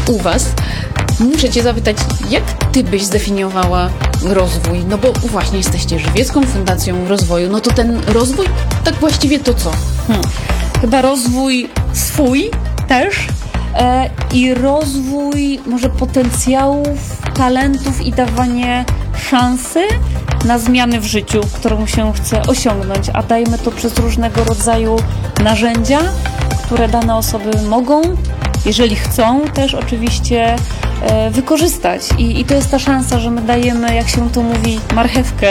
u was, muszę cię zapytać, jak ty byś zdefiniowała rozwój? No bo właśnie jesteście Żywiecką Fundacją Rozwoju, no to ten rozwój, tak właściwie to co? Chyba rozwój swój też i rozwój może potencjałów, talentów i dawanie szansy na zmiany w życiu, którą się chce osiągnąć, a dajmy to przez różnego rodzaju narzędzia, które dane osoby mogą, jeżeli chcą, też oczywiście wykorzystać. I to jest ta szansa, że my dajemy, jak się to mówi, marchewkę,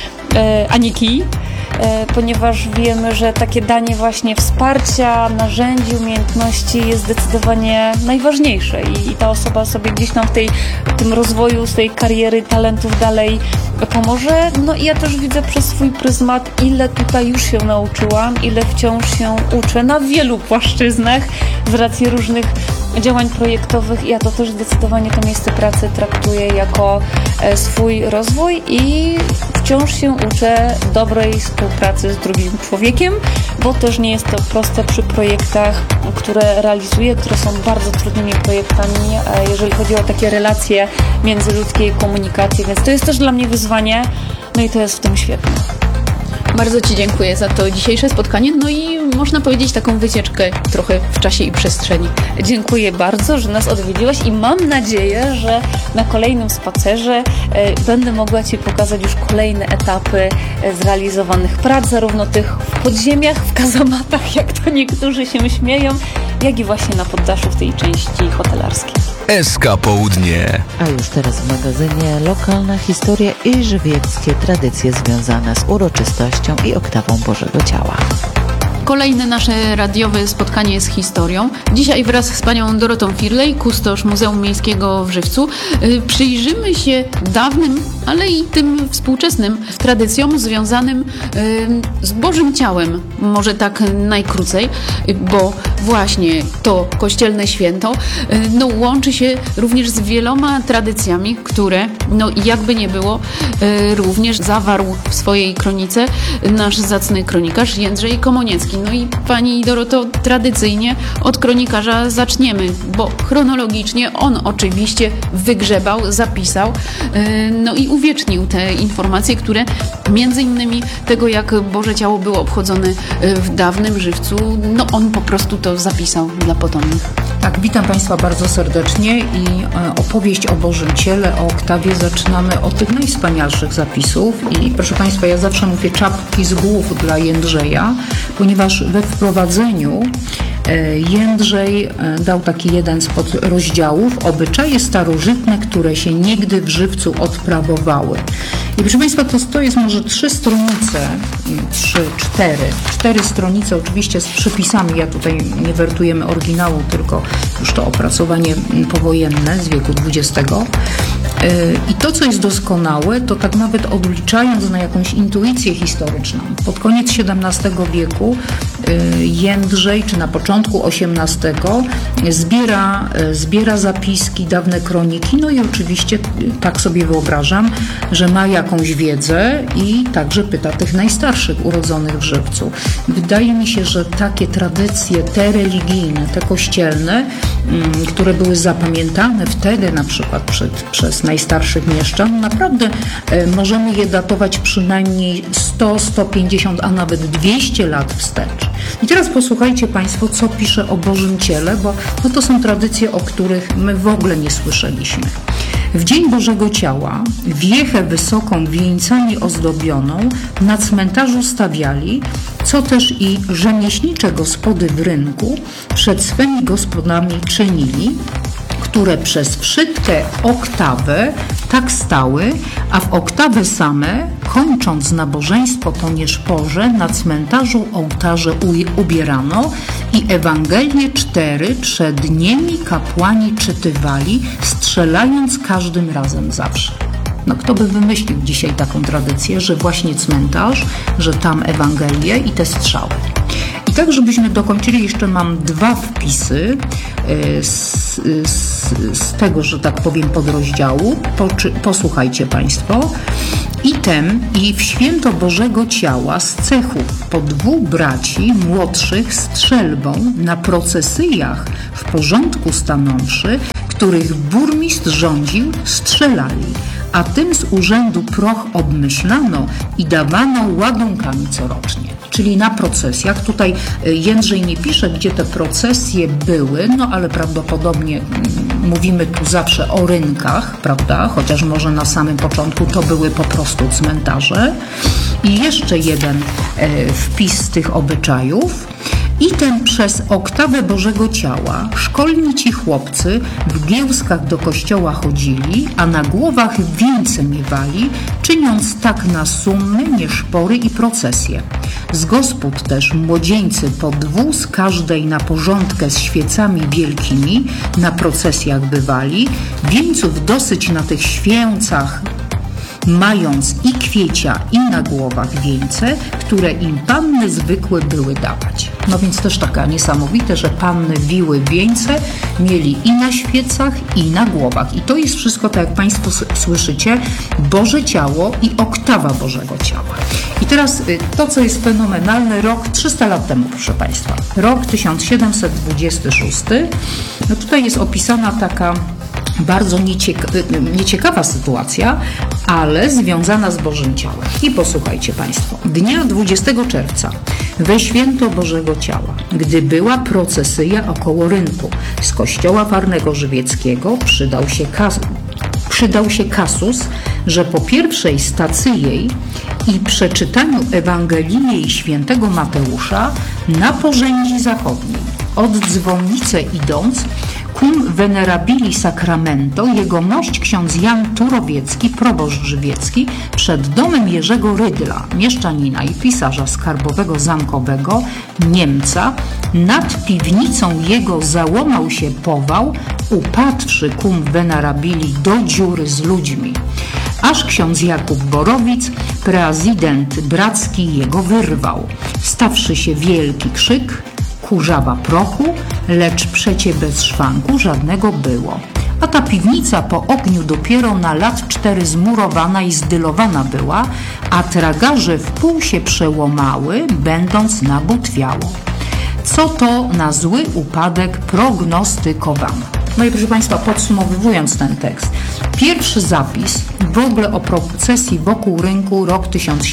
a nie kij, ponieważ wiemy, że takie danie właśnie wsparcia, narzędzi, umiejętności jest zdecydowanie najważniejsze i ta osoba sobie gdzieś tam w tym rozwoju z tej kariery talentów dalej pomoże. No i ja też widzę przez swój pryzmat, ile tutaj już się nauczyłam, ile wciąż się uczę na wielu płaszczyznach z racji różnych działań projektowych. Ja to też zdecydowanie to miejsce pracy traktuję jako swój rozwój i wciąż się uczę dobrej współpracy z drugim człowiekiem, bo też nie jest to proste przy projektach, które realizuję, które są bardzo trudnymi projektami, jeżeli chodzi o takie relacje międzyludzkie i komunikację, więc to jest też dla mnie wyzwanie, no i to jest w tym świetne. Bardzo ci dziękuję za to dzisiejsze spotkanie, no i można powiedzieć taką wycieczkę trochę w czasie i przestrzeni. Dziękuję bardzo, że nas odwiedziłaś i mam nadzieję, że na kolejnym spacerze będę mogła ci pokazać już kolejne etapy zrealizowanych prac, zarówno tych w podziemiach, w kazamatach, jak to niektórzy się śmieją, jak i właśnie na poddaszu w tej części hotelarskiej. SK Południe. A już teraz w magazynie lokalna historia i żywieckie tradycje związane z uroczystością i oktawą Bożego Ciała. Kolejne nasze radiowe spotkanie z historią. Dzisiaj wraz z panią Dorotą Firlej, kustosz Muzeum Miejskiego w Żywcu, przyjrzymy się dawnym, ale i tym współczesnym tradycjom związanym z Bożym Ciałem. Może tak najkrócej, bo właśnie to kościelne święto łączy się również z wieloma tradycjami, które, jakby nie było, również zawarł w swojej kronice nasz zacny kronikarz Jędrzej Komoniecki. No i pani Doroto, tradycyjnie od kronikarza zaczniemy, bo chronologicznie on oczywiście wygrzebał, zapisał, i uwiecznił te informacje, które między innymi tego, jak Boże Ciało było obchodzone w dawnym Żywcu, on po prostu to zapisał dla potomnych. Tak, witam Państwa bardzo serdecznie i opowieść o Bożym Ciele, o oktawie zaczynamy od tych najwspanialszych zapisów i proszę Państwa, ja zawsze mówię czapki z głów dla Jędrzeja, ponieważ we wprowadzeniu Jędrzej dał taki jeden z podrozdziałów, obyczaje starożytne, które się niegdy w Żywcu odprawowały. I proszę Państwa, to jest może 3 stronice, 4 stronice oczywiście z przypisami, ja tutaj nie wertujemy oryginału, tylko już to opracowanie powojenne z wieku XX. I to, co jest doskonałe, to tak nawet odliczając na jakąś intuicję historyczną, pod koniec XVII wieku Jędrzej, czy na początku XVIII zbiera zapiski, dawne kroniki, i oczywiście tak sobie wyobrażam, że ma jakąś wiedzę i także pyta tych najstarszych urodzonych w Żywcu. Wydaje mi się, że takie tradycje, te religijne, te kościelne, które były zapamiętane wtedy na przykład przez najstarszych mieszczan, naprawdę możemy je datować przynajmniej 100, 150, a nawet 200 lat wstecz. I teraz posłuchajcie Państwo, co pisze o Bożym Ciele, bo to są tradycje, o których my w ogóle nie słyszeliśmy. W dzień Bożego Ciała wiechę wysoką wieńcami ozdobioną na cmentarzu stawiali, co też i rzemieślnicze gospody w rynku przed swymi gospodami czynili, które przez wszystkie oktawy tak stały, a w oktawy same, kończąc nabożeństwo to nieszporze, na cmentarzu ołtarze ubierano i Ewangelię 4 przed nimi kapłani czytywali, strzelając każdym razem zawsze. Kto by wymyślił dzisiaj taką tradycję, że właśnie cmentarz, że tam Ewangelie i te strzały. I tak, żebyśmy dokończyli, jeszcze mam 2 wpisy z tego, że tak powiem, podrozdziału. Posłuchajcie Państwo. I w święto Bożego Ciała z cechów po 2 braci młodszych strzelbą na procesyjach w porządku stanąwszy, których burmistrz rządził, strzelali, a tym z urzędu proch obmyślano i dawano ładunkami corocznie. Czyli na procesjach. Tutaj Jędrzej nie pisze, gdzie te procesje były, no ale prawdopodobnie mówimy tu zawsze o rynkach, prawda? Chociaż może na samym początku to były po prostu cmentarze. I jeszcze jeden wpis z tych obyczajów. I ten przez oktawę Bożego Ciała szkolni ci chłopcy w giełskach do kościoła chodzili, a na głowach wieńce miewali, czyniąc tak na summy, nieszpory i procesje. Z gospod też młodzieńcy po dwu z każdej na porządkę z świecami wielkimi na procesjach bywali, wieńców dosyć na tych święcach mając i kwiecia, i na głowach wieńce, które im panny zwykłe były dawać. No więc też taka niesamowite, że panny wiły wieńce, mieli i na świecach, i na głowach. I to jest wszystko, tak jak Państwo słyszycie, Boże Ciało i oktawa Bożego Ciała. I teraz to, co jest fenomenalne, rok 300 lat temu, proszę Państwa. Rok 1726. No tutaj jest opisana taka bardzo nieciekawa sytuacja, ale związana z Bożym Ciałem. I posłuchajcie Państwo. Dnia 20 czerwca we święto Bożego Ciała, gdy była procesyja około rynku z kościoła Farnego Żywieckiego, przydał się kasus, że po pierwszej stacji jej i przeczytaniu Ewangelii świętego Mateusza na porzędzi zachodniej, od dzwonnicy idąc, cum venerabili sacramento, jegomość ksiądz Jan Turowiecki, proboszcz żywiecki, przed domem Jerzego Rydla, mieszczanina i pisarza skarbowego zamkowego, Niemca, nad piwnicą jego załamał się pował, upadłszy cum venerabili do dziury z ludźmi. Aż ksiądz Jakub Borowic, prezydent bracki, jego wyrwał. Stawszy się wielki krzyk, kurzawa prochu, lecz przecie bez szwanku żadnego było. A ta piwnica po ogniu dopiero na lat 4 zmurowana i zdylowana była, a tragarze w pół się przełomały, będąc nabutwiało. Co to na zły upadek prognostykowano? No i proszę Państwa, podsumowując ten tekst, pierwszy zapis w ogóle o procesji wokół rynku, rok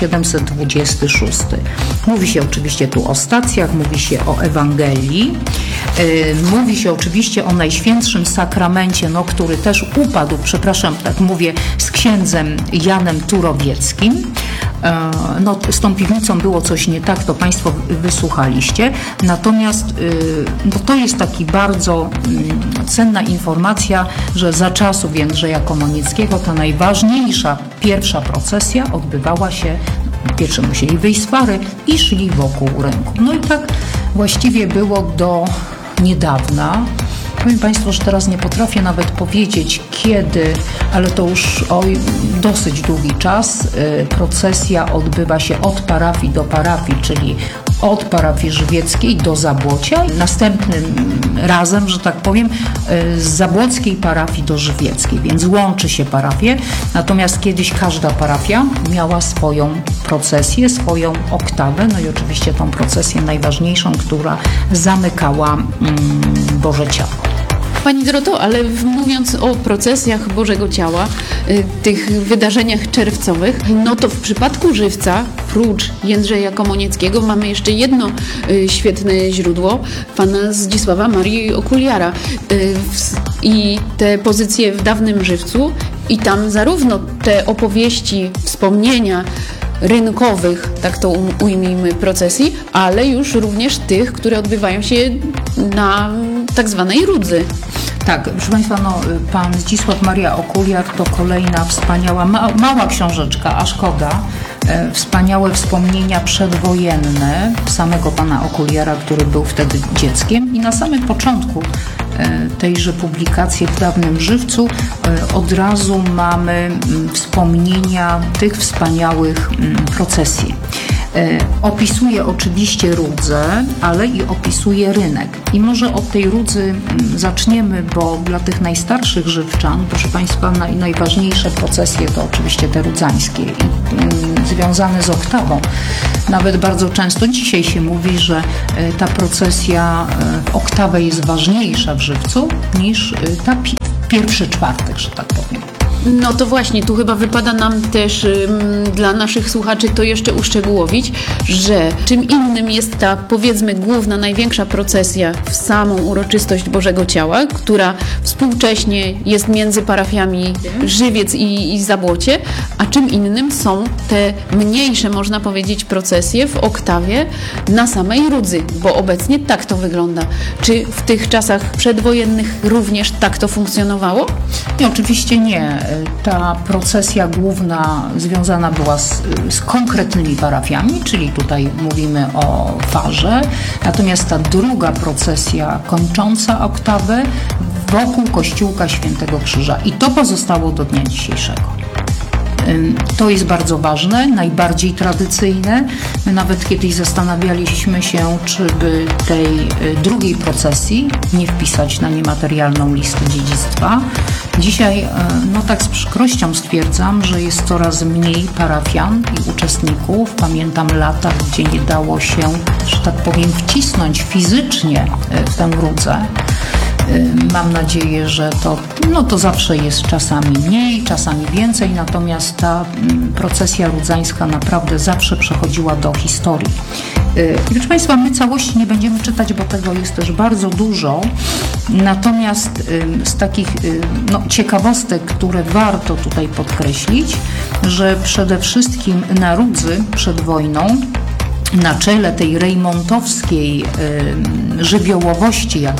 1726. Mówi się oczywiście tu o stacjach, mówi się o Ewangelii, mówi się oczywiście o Najświętszym Sakramencie, no, który też upadł, przepraszam, tak mówię, z księdzem Janem Turowieckim. No, z tą piwnicą było coś nie tak, to Państwo wysłuchaliście. Natomiast no, to jest taki bardzo cenna informacja, że za czasów Jędrzeja Komonickiego ta najważniejsza pierwsza procesja odbywała się, pierwsze musieli wyjść z fary i szli wokół rynku. No i tak właściwie było do niedawna. Powiem Państwu, że teraz nie potrafię nawet powiedzieć kiedy, ale to już dosyć długi czas. Procesja odbywa się od parafii do parafii, czyli od parafii żywieckiej do Zabłocia. Następnym razem, że tak powiem, z zabłockiej parafii do żywieckiej, więc łączy się parafie. Natomiast kiedyś każda parafia miała swoją procesję, swoją oktawę, no i oczywiście tą procesję najważniejszą, która zamykała Boże Ciało. Pani Doroto, ale mówiąc o procesjach Bożego Ciała, tych wydarzeniach czerwcowych, no to w przypadku Żywca, prócz Jędrzeja Komonieckiego, mamy jeszcze jedno świetne źródło, pana Zdzisława Marii Okuliara. I te pozycje w dawnym Żywcu i tam zarówno te opowieści, wspomnienia rynkowych, tak to ujmijmy, procesji, ale już również tych, które odbywają się na tak zwanej Rudzy. Tak, proszę Państwa, no, pan Zdzisław Maria Okuliar to kolejna wspaniała, mała książeczka, a szkoda, wspaniałe wspomnienia przedwojenne samego pana Okuliara, który był wtedy dzieckiem i na samym początku tejże publikacji w dawnym Żywcu od razu mamy wspomnienia tych wspaniałych procesji. Opisuje oczywiście Rudzę, ale i opisuje rynek. I może od tej Rudzy zaczniemy, bo dla tych najstarszych żywczan, proszę Państwa, najważniejsze procesje to oczywiście te rudzańskie i związane z oktawą. Nawet bardzo często dzisiaj się mówi, że ta procesja w oktawę jest ważniejsza w Żywcu niż ta pierwszy czwartek, że tak powiem. No to właśnie, tu chyba wypada nam też dla naszych słuchaczy to jeszcze uszczegółowić, że czym innym jest ta, powiedzmy, główna, największa procesja w samą uroczystość Bożego Ciała, która współcześnie jest między parafiami Żywiec i Zabłocie, a czym innym są te mniejsze, można powiedzieć, procesje w oktawie na samej Rudzy, bo obecnie tak to wygląda. Czy w tych czasach przedwojennych również tak to funkcjonowało? Nie, oczywiście nie. Ta procesja główna związana była z konkretnymi parafiami, czyli tutaj mówimy o farze, natomiast ta druga procesja kończąca oktawę wokół kościółka Świętego Krzyża i to pozostało do dnia dzisiejszego. To jest bardzo ważne, najbardziej tradycyjne. My nawet kiedyś zastanawialiśmy się, czy by tej drugiej procesji nie wpisać na niematerialną listę dziedzictwa. Dzisiaj, no tak z przykrością stwierdzam, że jest coraz mniej parafian i uczestników. Pamiętam lata, gdzie nie dało się, że tak powiem, wcisnąć fizycznie w tę Rudzę. Mam nadzieję, że to zawsze jest czasami mniej, czasami więcej, natomiast ta procesja rudzańska naprawdę zawsze przechodziła do historii. I proszę Państwa, my całości nie będziemy czytać, bo tego jest też bardzo dużo, natomiast z takich ciekawostek, które warto tutaj podkreślić, że przede wszystkim na Rudzy przed wojną na czele tej rejmontowskiej żywiołowości, jak